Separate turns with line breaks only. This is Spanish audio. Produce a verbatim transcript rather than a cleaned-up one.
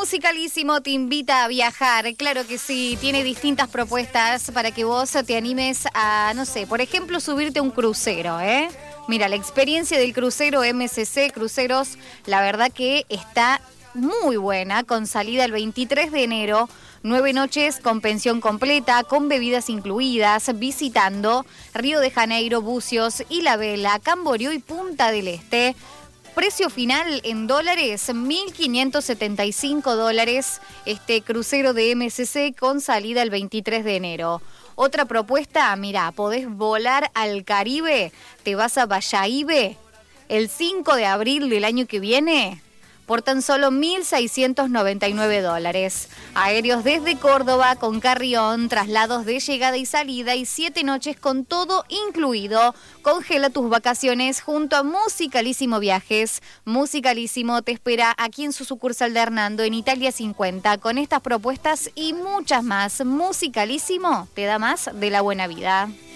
Musicalísimo te invita a viajar, claro que sí, tiene distintas propuestas para que vos te animes a, no sé, por ejemplo, subirte a un crucero, ¿eh? Mira, la experiencia del crucero M S C Cruceros, la verdad que está muy buena, con salida el veintitrés de enero, nueve noches con pensión completa, con bebidas incluidas, visitando Río de Janeiro, Bucios, Ilha Bela, Camboriú y Punta del Este. Precio final en dólares, mil quinientos setenta y cinco dólares, este crucero de M S C con salida el veintitrés de enero. Otra propuesta, mira, podés volar al Caribe, te vas a Bayahibe el cinco de abril del año que viene por tan solo mil seiscientos noventa y nueve dólares. Aéreos desde Córdoba con carrión, traslados de llegada y salida y siete noches con todo incluido. Congela tus vacaciones junto a Musicalísimo Viajes. Musicalísimo te espera aquí en su sucursal de Hernando, en Italia cincuenta, con estas propuestas y muchas más. Musicalísimo te da más de la buena vida.